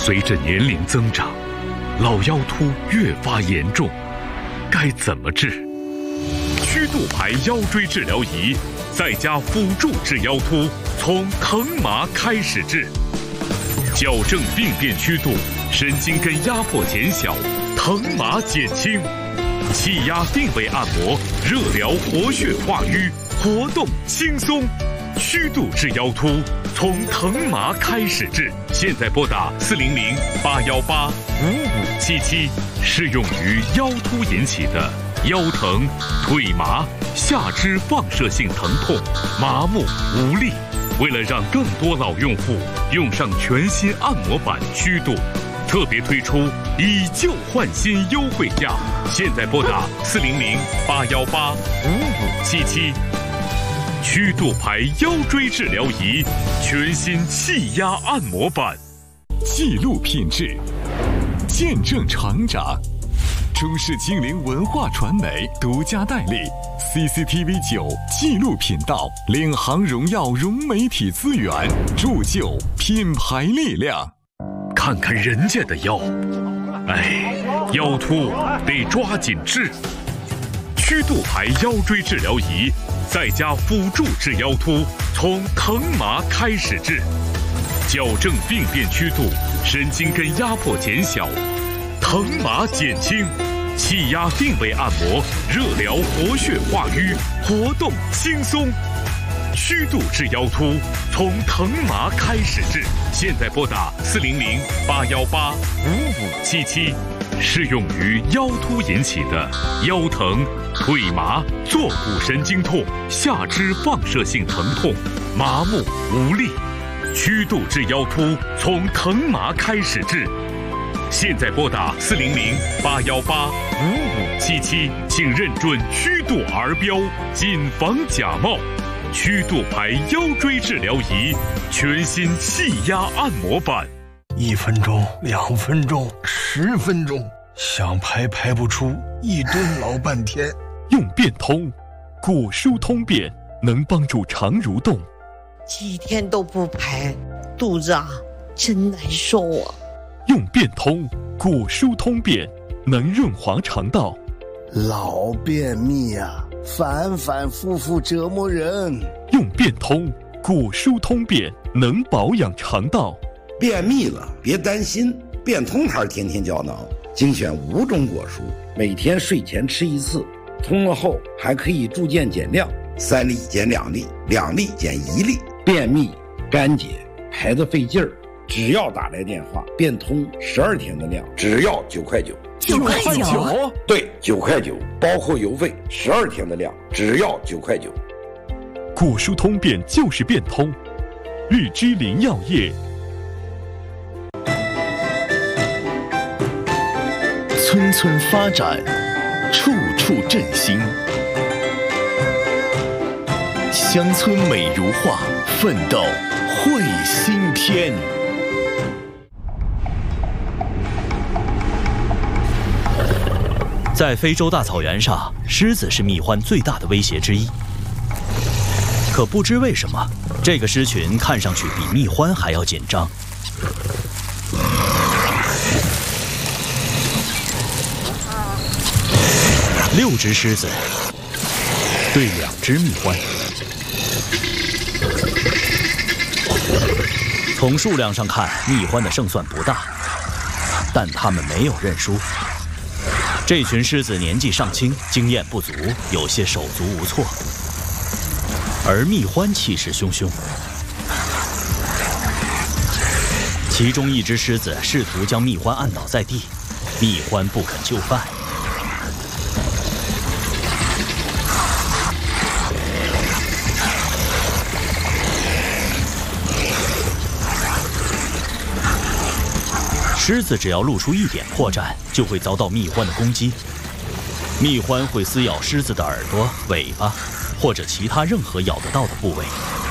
随着年龄增长，老腰突越发严重，该怎么治？曲度牌腰椎治疗仪在家辅助治腰突，从疼麻开始治，矫正病变曲度，神经根压迫减小，疼麻减轻，气压定位按摩，热疗活血化瘀，活动轻松。曲度治腰突，从疼麻开始治。现在拨打400-818-5577，适用于腰突引起的腰疼、腿麻、下肢放射性疼痛、麻木无力。为了让更多老用户用上全新按摩版曲度，特别推出以旧换新优惠价。现在拨打400-818-5577。曲度牌腰椎治疗仪，全新气压按摩版， 记录品质，见证成长。中视精灵文化传媒独家代理 CCTV9 纪录频道，领航荣耀融媒体资源，铸就品牌力量。 看看人家的腰，腰突得抓紧治。曲度牌腰椎治疗仪在家辅助治腰突，从疼麻开始治，矫正病变曲度，神经根压迫减小，疼麻减轻，气压定位按摩，热疗活血化瘀，活动轻松。曲度治腰突，从疼麻开始治。现在拨打400-818-5577，适用于腰突引起的腰疼、腿麻、坐骨神经痛、下肢放射性疼痛、麻木无力。曲度治腰突，从疼麻开始治。现在拨打400-818-5577，请认准曲度儿标，谨防假冒。曲度牌腰椎治疗仪，全新气压按摩版。 1分钟、2分钟、10分钟，想排排不出，一蹲老半天。 用变通，骨疏通便能帮助肠蠕动。 几天都不排，肚子真难受啊。 用变通，骨疏通便能润滑肠道。 老便秘反反复复折磨人。 用变通，骨疏通便能保养肠道。 便秘了别担心，变通牌天天胶囊精选5种果蔬，每天睡前吃1次，通了后还可以逐渐减量，3粒减2粒，2粒减1粒。便秘干结排得费劲儿，只要打来电话，变通12天的量，只要9块9。 9块9？ 对，9块9，包括邮费，12天的量，只要9块9。 骨疏通便就是变通，日之林药业。 村村发展，处处振兴。乡村美如画，奋斗绘新天。 在非洲大草原上，狮子是蜜獾最大的威胁之一。可不知为什么，这个狮群看上去比蜜獾还要紧张。6只狮子对2只蜜獾。从数量上看，蜜獾的胜算不大，但他们没有认输。这群狮子年纪尚轻，经验不足，有些手足无措。而蜜獾气势汹汹，其中一只狮子试图将蜜獾按倒在地，蜜獾不肯就范。狮子只要露出一点破绽，就会遭到蜜獾的攻击。蜜獾会撕咬狮子的耳朵、尾巴，或者其他任何咬得到的部位。